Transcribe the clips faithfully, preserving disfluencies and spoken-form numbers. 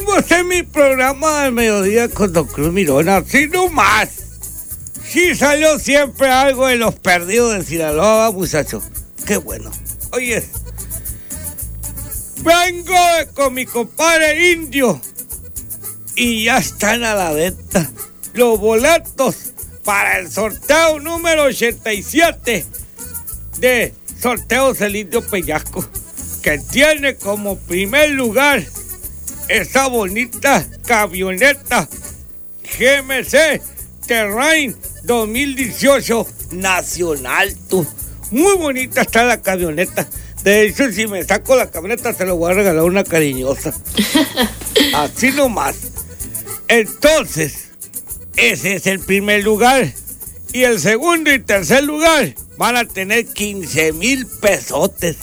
seguimos en mi programa de mediodía con Don Cruz Mirón, así nomás. Sí salió siempre algo de los perdidos de Sinaloa, muchachos. Qué bueno. Oye, vengo con mi compadre Indio y ya están a la venta los boletos para el sorteo número ochenta y siete de Sorteos El Indio Peñasco, que tiene como primer lugar esa bonita camioneta G M C Terrain dos mil dieciocho Nacional, tú. Muy bonita está la camioneta. De hecho, si me saco la camioneta, se lo voy a regalar una cariñosa. Así nomás. Entonces, ese es el primer lugar. Y el segundo y tercer lugar van a tener quince mil pesotes.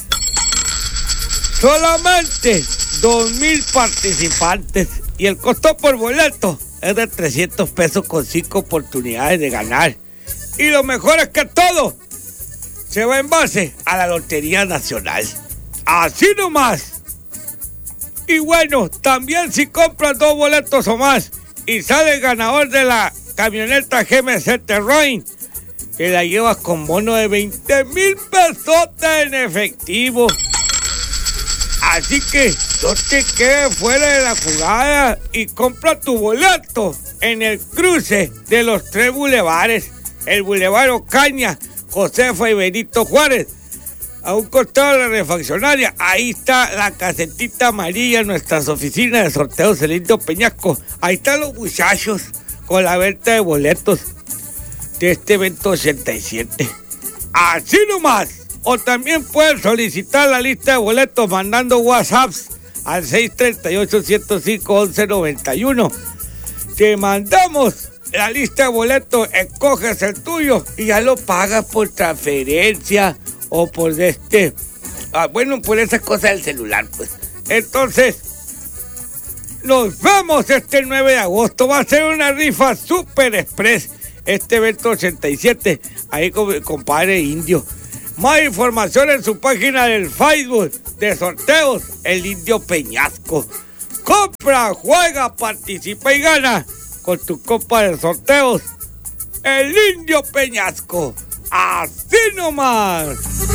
Solamente dos mil participantes. Y el costo por boleto es de trescientos pesos con cinco oportunidades de ganar. Y lo mejor es que todo se va en base a la Lotería Nacional. Así nomás. Y bueno, también si compras dos boletos o más y sale ganador de la camioneta G M C Terrain, te la llevas con bono de veinte mil pesotes en efectivo. Así que no te quedes fuera de la jugada y compra tu boleto en el cruce de los tres bulevares. El Boulevard Ocaña, Josefa y Benito Juárez. A un costado de la refaccionaria, ahí está la casetita amarilla en nuestras oficinas de Sorteos El Indio Peñasco. Ahí están los muchachos con la venta de boletos de este evento ochenta y siete. Así nomás. O también puedes solicitar la lista de boletos mandando WhatsApps al seis tres ocho, ciento cinco, once noventa y uno. Te mandamos la lista de boletos, escoges el tuyo y ya lo pagas por transferencia o por este, ah, bueno, por esas cosas del celular, pues. Entonces, nos vemos este nueve de agosto. Va a ser una rifa super express este evento ochenta y siete, ahí con mi compadre Indio. Más información en su página del Facebook de Sorteos El Indio Peñasco. Compra, juega, participa y gana con tu copa de sorteos El Indio Peñasco. Así nomás.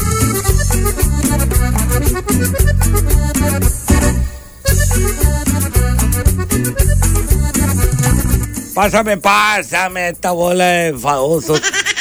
Pásame, pásame esta bola de enfadosos.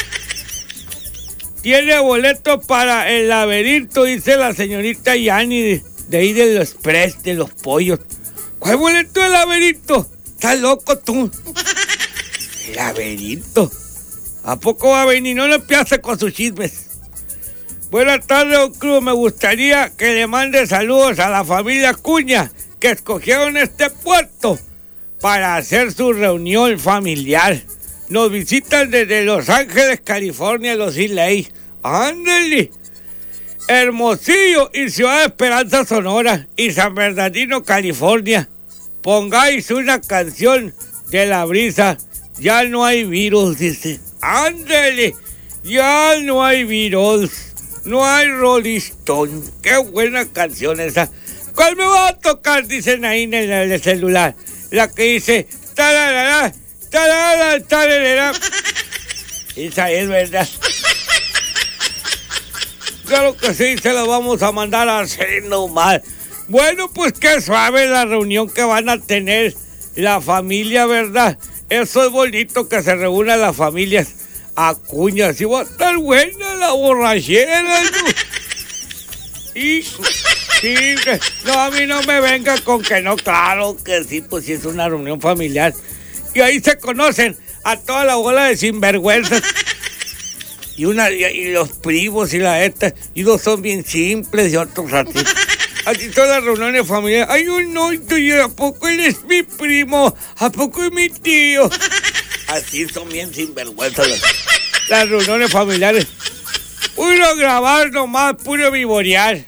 Tiene boletos para el laberinto, dice la señorita Yani, de, de ahí del Express, de los pollos. ¿Cuál boleto del laberinto? ¿Estás loco tú? El laberinto. ¿A poco va a venir? No le empieces con sus chismes. Buenas tardes, don Cruz. Me gustaría que le mande saludos a la familia Acuña, que escogieron este puerto para hacer su reunión familiar. Nos visitan desde Los Ángeles, California, los Islay. ¡Ándale! Hermosillo y Ciudad de Esperanza, Sonora, y San Bernardino, California. Pongáis una canción de La Brisa. Ya no hay virus, dice. ¡Ándale! Ya no hay virus. No hay Rolling Stone. ¡Qué buena canción esa! ¿Cuál me va a tocar? Dicen ahí en el celular. La que dice... ¡Tararara! ¡Tararara! ¡Tararara! Esa es verdad. Claro que sí, se la vamos a mandar a hacer nomás. Bueno, pues qué suave la reunión que van a tener la familia, ¿verdad? Eso es bonito, que se reúnan las familias Acuña. Así va a estar buena la borrachera, ¿no? Y sí, no, a mí no me venga con que no, claro que sí, pues sí es una reunión familiar. Y ahí se conocen a toda la bola de sinvergüenzas. Y una y, y los primos y la esta, y unos son bien simples y otros así. Así son las reuniones familiares. Ay, no, ¿a poco él es mi primo? ¿A poco es mi tío? Así son bien sinvergüenzas las, las reuniones familiares. Puro grabar nomás, puro vivorear.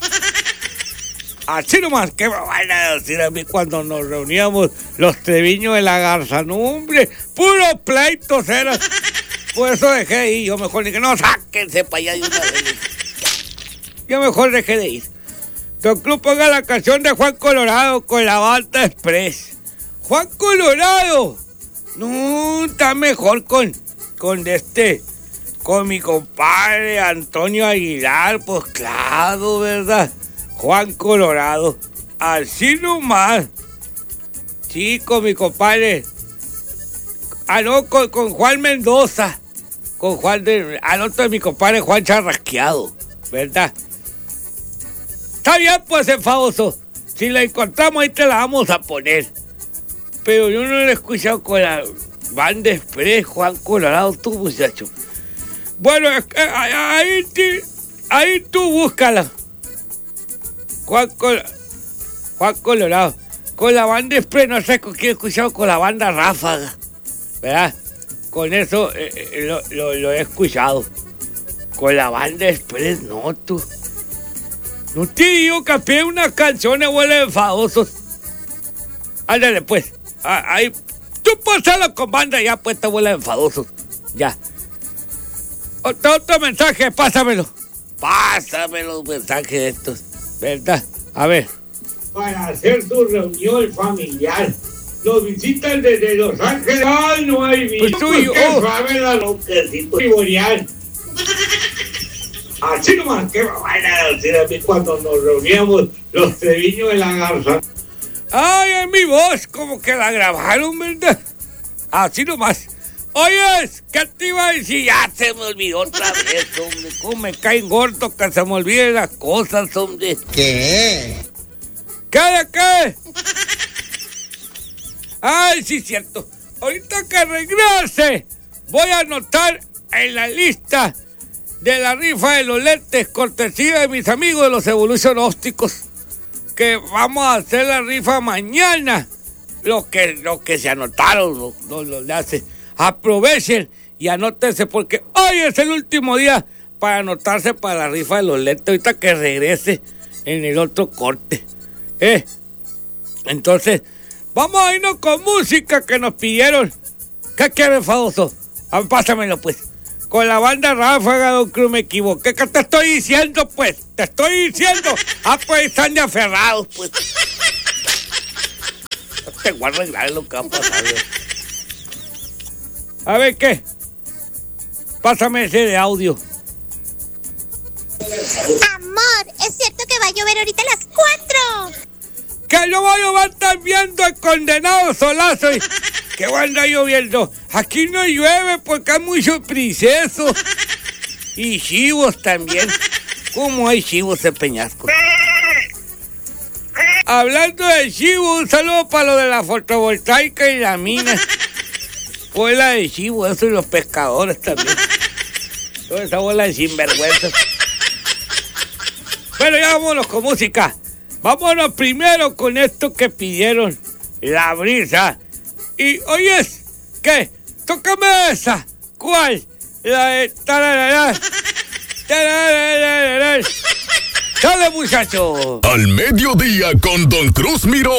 Así nomás, ¿qué me van a decir a mí cuando nos reuníamos los Treviños de la Garza? No, hombre, puro pleitos eran. Por eso dejé de ir. Yo mejor dije, no, sáquense para allá de una vez. Yo mejor dejé de ir. Don Cruz, ponga la canción de Juan Colorado con la Banda Express. Juan Colorado. No, está mejor con, con este, con mi compadre Antonio Aguilar, pues claro, ¿verdad? Juan Colorado. Así nomás. Sí, con mi compadre. Ah, no, con, con Juan Mendoza. Con Juan de... Al otro de mi compadre Juan Charrasqueado, ¿verdad? Está bien, pues, enfadoso. Si la encontramos, ahí te la vamos a poner. Pero yo no la he escuchado con la Banda Express, Juan Colorado, tú, muchacho. Bueno, ahí, ahí tú búscala. Juan, Col Juan Colorado. Con la Banda Express, no sé con quién he escuchado, con la Banda Ráfaga, ¿verdad? Con eso eh, eh, lo, lo, lo he escuchado. Con la Banda Express, no, tú. No te digo que pide unas canciones, huele enfadosos. Ándale, pues. Ah, ahí. Tú pásalo con banda ya, pues, te huele enfadosos. Ya. Otro, otro mensaje, pásamelo. Pásame los mensajes estos, ¿verdad? A ver. Para hacer su reunión familiar. Nos visitan desde Los Ángeles. ¡Ay, no hay vida! Pues tú y yo. Oh. Saben a lo que sí, boreal. Así nomás, ¿qué me van a decir a mí cuando nos reuníamos los Treviño de la Garza? Ay, es mi voz, como que la grabaron, ¿verdad? Así nomás. Oye, ¿qué te iba a decir? Ya se me olvidó otra vez, hombre. Cómo me caen gordos que se me olviden las cosas, hombre. ¿Qué? ¿Qué de qué? Ay, sí, cierto. Ahorita que regrese, voy a anotar en la lista de la rifa de los lentes, cortesía de mis amigos de los Evolution Ópticos, que vamos a hacer la rifa mañana. Los que, los que se anotaron, los, los, los le hace. Aprovechen y anótense porque hoy es el último día para anotarse para la rifa de los lentes. Ahorita que regrese en el otro corte. Eh, entonces, vamos a irnos con música que nos pidieron. ¿Qué quieren, famoso? A ver, pásamelo, pues. Con la Banda Ráfaga, don Cruz, me equivoqué. ¿Qué te estoy diciendo, pues? Te estoy diciendo. Ah, pues están de aferrados, pues. No te voy a arreglar lo que va a pasar. A ver, ¿qué? Pásame ese de audio. Amor, ¿es cierto que va a llover ahorita a las cuatro? Que no va a llover, están viendo el condenado solazo. Y que va a andar lloviendo. Aquí no llueve porque hay muchos princesas. Y chivos también. ¿Cómo hay chivos en Peñasco? Hablando de chivos, un saludo para lo de la fotovoltaica y la mina. Bola de chivo, eso y los pescadores también. Toda esa bola de sinvergüenzas. Bueno, ya vámonos con música. Vámonos primero con esto que pidieron, La Brisa. Y, oyes, ¿qué? Tócame esa. ¿Cuál? La de... tararara, tararara. ¡Dale, muchacho! Al mediodía con Don Cruz Miró.